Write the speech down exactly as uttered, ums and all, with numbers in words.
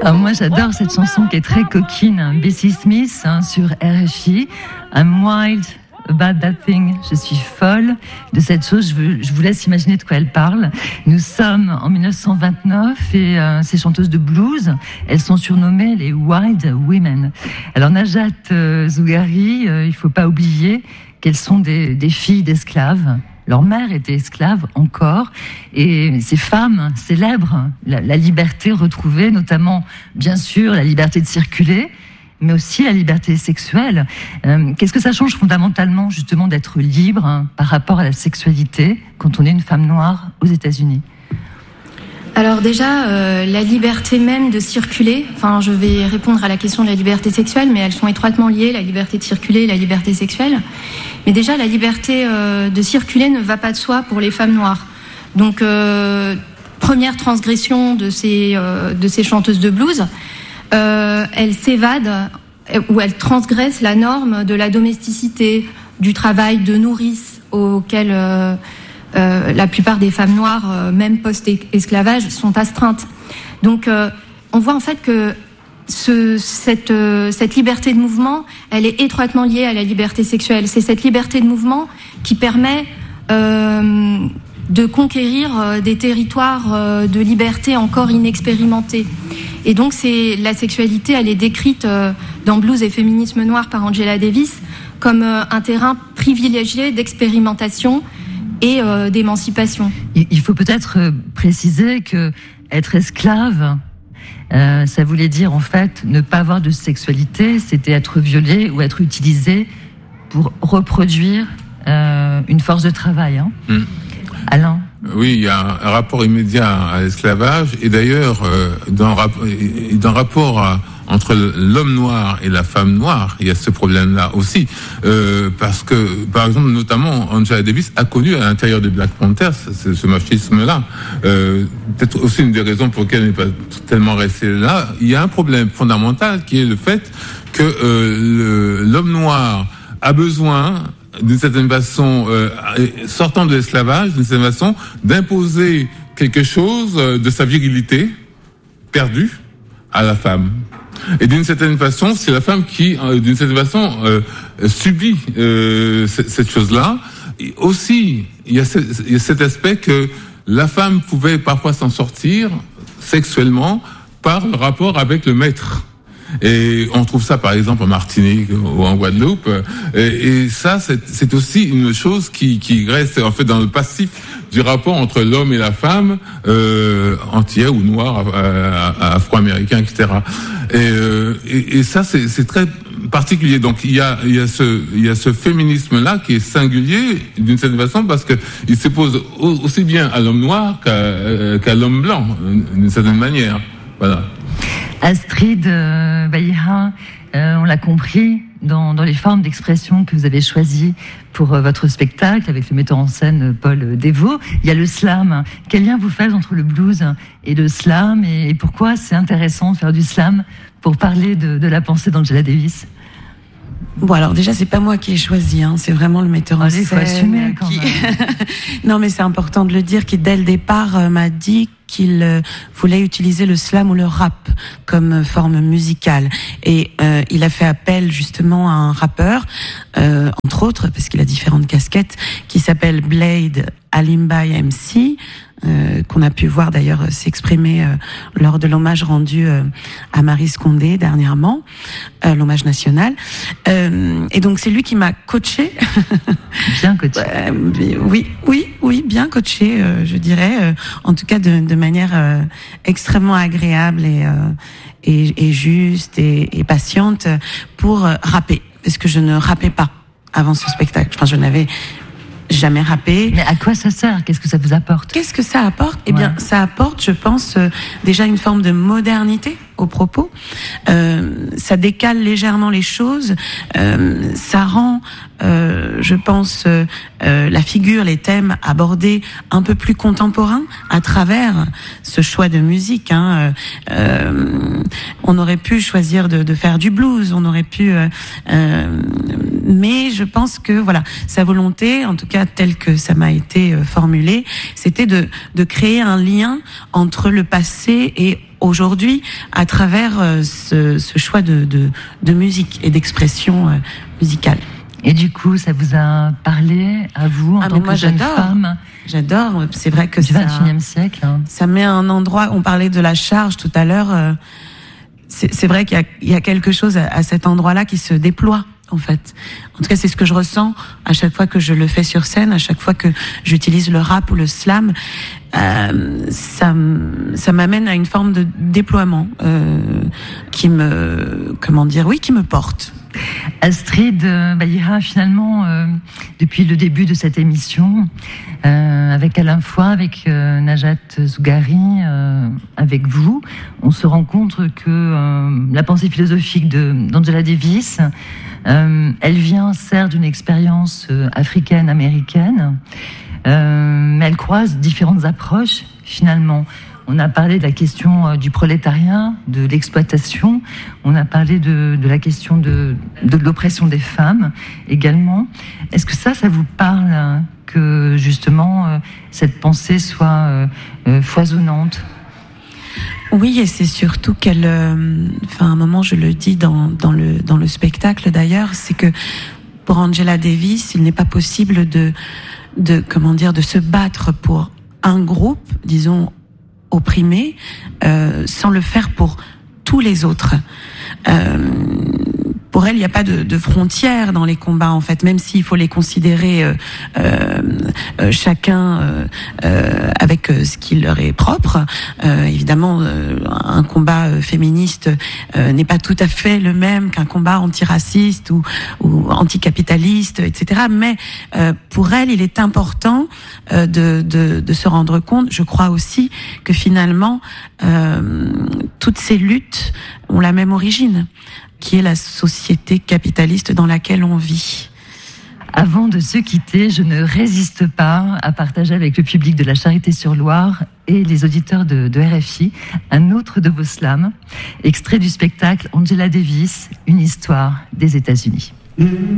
Ah, moi, j'adore cette chanson qui est très coquine. Bessie Smith hein, sur R F I. I'm wild about that thing. Je suis folle de cette chose. Je, veux, je vous laisse imaginer de quoi elle parle. Nous sommes en dix-neuf cent vingt-neuf et euh, ces chanteuses de blues, elles sont surnommées les Wild Women. Alors Najat euh, Zougari, euh, il faut pas oublier qu'elles sont des, des filles d'esclaves. Leur mère était esclave encore, et ces femmes célèbrent la, la liberté retrouvée, notamment, bien sûr, la liberté de circuler, mais aussi la liberté sexuelle. Euh, qu'est-ce que ça change fondamentalement, justement, d'être libre hein, par rapport à la sexualité quand on est une femme noire aux États-Unis ? Alors déjà, euh, la liberté même de circuler, enfin je vais répondre à la question de la liberté sexuelle, mais elles sont étroitement liées, la liberté de circuler et la liberté sexuelle. Mais déjà, la liberté euh, de circuler ne va pas de soi pour les femmes noires. Donc, euh, première transgression de ces, euh, de ces chanteuses de blues, euh, elles s'évadent ou elles transgressent la norme de la domesticité, du travail de nourrice auquel... Euh, Euh, la plupart des femmes noires, euh, même post-esclavage, sont astreintes. Donc, euh, on voit en fait que ce, cette, euh, cette liberté de mouvement, elle est étroitement liée à la liberté sexuelle. C'est cette liberté de mouvement qui permet euh, de conquérir euh, des territoires euh, de liberté encore inexpérimentés. Et donc, c'est la sexualité, elle est décrite euh, dans Blues et féminisme noir par Angela Davis comme euh, un terrain privilégié d'expérimentation et euh, d'émancipation. Il faut peut-être préciser que être esclave, euh, ça voulait dire en fait ne pas avoir de sexualité, c'était être violé ou être utilisé pour reproduire euh, une force de travail. Hein. Mmh. Alain ? Oui, il y a un rapport immédiat à l'esclavage, et d'ailleurs, euh, dans, dans le rapport à entre l'homme noir et la femme noire, il y a ce problème-là aussi, euh, parce que, par exemple, notamment, Angela Davis a connu à l'intérieur des Black Panthers ce, ce machisme-là. Euh, peut-être aussi une des raisons pour lesquelles elle n'est pas tellement restée là. Il y a un problème fondamental qui est le fait que euh, le, l'homme noir a besoin, d'une certaine façon, euh, sortant de l'esclavage, d'une certaine façon, d'imposer quelque chose de sa virilité perdue à la femme. Et d'une certaine façon, c'est la femme qui, euh, d'une certaine façon, euh, subit euh, c- cette chose-là. Et aussi, il y a, ce, il y a cet aspect que la femme pouvait parfois s'en sortir sexuellement par le rapport avec le maître. Et on trouve ça, par exemple, en Martinique ou en Guadeloupe. Et, et ça, c'est, c'est aussi une chose qui, qui reste en fait dans le passif du rapport entre l'homme et la femme, euh, entier ou noir, euh, afro-américain, et cetera. Et, euh, et, et ça, c'est, c'est très particulier. Donc, il y a, il y a ce, il y a ce féminisme-là qui est singulier d'une certaine façon parce que il s'oppose aussi bien à l'homme noir qu'à, qu'à l'homme blanc, d'une certaine manière. Voilà. Astrid euh, Bahira, euh, on l'a compris dans, dans les formes d'expression que vous avez choisies pour euh, votre spectacle avec le metteur en scène Paul Devaux. Il y a le slam. Quel lien vous faites entre le blues et le slam et, et pourquoi c'est intéressant de faire du slam pour parler de, de la pensée d'Angela Davis ? Bon, alors déjà, c'est pas moi qui ai choisi, hein, c'est vraiment le metteur en Allez, scène. faut assumer, quand qui... même. Non, mais c'est important de le dire, qui dès le départ euh, m'a dit qu'il euh, voulait utiliser le slam ou le rap comme euh, forme musicale. Et euh, il a fait appel justement à un rappeur, euh, entre autres, parce qu'il a différentes casquettes, qui s'appelle Blade Alimbai M C, euh, qu'on a pu voir d'ailleurs s'exprimer euh, lors de l'hommage rendu euh, à Marie Scondé dernièrement, euh, l'hommage national. Euh, et donc c'est lui qui m'a coaché. Bien coaché. Euh, oui, oui, oui, bien coaché, euh, je dirais. Euh, en tout cas, de, de manière euh, extrêmement agréable et, euh, et, et juste et, et patiente pour euh, rapper, parce que je ne rappais pas avant ce spectacle. Enfin, je n'avais jamais rappé. Mais à quoi ça sert ? Qu'est-ce que ça vous apporte ? Qu'est-ce que ça apporte ? Eh bien, ouais. ça apporte, je pense, euh, déjà une forme de modernité aux propos. Euh, ça décale légèrement les choses. Euh, ça rend, euh, je pense, euh, euh, la figure, les thèmes abordés un peu plus contemporains à travers ce choix de musique. Hein. Euh, on aurait pu choisir de, de faire du blues. On aurait pu euh, euh, mais je pense que voilà, sa volonté, en tout cas telle que ça m'a été euh, formulé, c'était de, de créer un lien entre le passé et aujourd'hui à travers euh, ce, ce choix de, de, de musique et d'expression euh, musicale. Et du coup, ça vous a parlé à vous en ah, tant que moi, jeune j'adore. femme? J'adore. C'est vrai que du ça, vingt et unième siècle. Hein. Ça met un endroit. On parlait de la charge tout à l'heure. Euh, c'est, c'est vrai qu'il y a, il y a quelque chose à, à cet endroit-là qui se déploie. En fait, en tout cas, c'est ce que je ressens à chaque fois que je le fais sur scène, à chaque fois que j'utilise le rap ou le slam. Euh, ça, ça m'amène à une forme de déploiement euh, qui me, comment dire, oui, qui me porte. Astrid Bahira, finalement, euh, depuis le début de cette émission, euh, avec Alain Foy, avec euh, Najat Zougari, euh, avec vous, on se rend compte que euh, la pensée philosophique de, d'Angela Davis, euh, elle vient certes d'une expérience euh, africaine-américaine, euh, mais elle croise différentes approches, finalement. On a parlé de la question du prolétariat, de l'exploitation. On a parlé de, de la question de, de l'oppression des femmes également. Est-ce que ça, ça vous parle, hein, que justement euh, cette pensée soit euh, euh, foisonnante? Oui, et c'est surtout qu'elle, euh, enfin, à un moment, je le dis dans, dans le dans le spectacle d'ailleurs, c'est que pour Angela Davis, il n'est pas possible de de comment dire de se battre pour un groupe, disons, opprimé, euh, sans le faire pour tous les autres. Euh, pour elle, il n'y a pas de, de frontières dans les combats, en fait, même s'il faut les considérer euh, euh, euh, chacun euh, euh, avec ce qui leur est propre. Euh, évidemment, euh, un combat féministe euh, n'est pas tout à fait le même qu'un combat antiraciste ou, ou anticapitaliste, et cetera. Mais euh, pour elle, il est important euh, de, de, de se rendre compte, je crois aussi, que finalement, euh, toutes ces luttes ont la même origine, qui est la société capitaliste dans laquelle on vit. Avant de se quitter, je ne résiste pas à partager avec le public de la Charité-sur-Loire et les auditeurs de, de R F I un autre de vos slams, extrait du spectacle Angela Davis, une histoire des États-Unis.